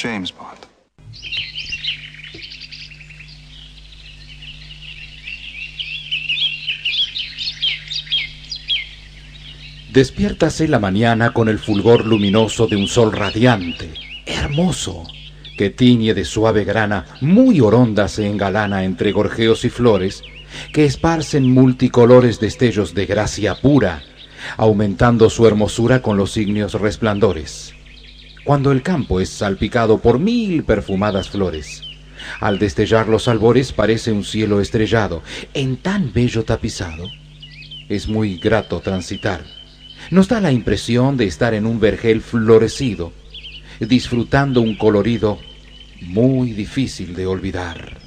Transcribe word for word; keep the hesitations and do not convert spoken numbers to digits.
James Bond. Despiértase la mañana con el fulgor luminoso de un sol radiante, hermoso, que tiñe de suave grana, muy oronda se engalana entre gorjeos y flores, que esparcen multicolores destellos de gracia pura, aumentando su hermosura con los ígneos resplandores. Cuando el campo es salpicado por mil perfumadas flores, al destellar los albores parece un cielo estrellado, en tan bello tapizado, es muy grato transitar. Nos da la impresión de estar en un vergel florecido, disfrutando un colorido muy difícil de olvidar.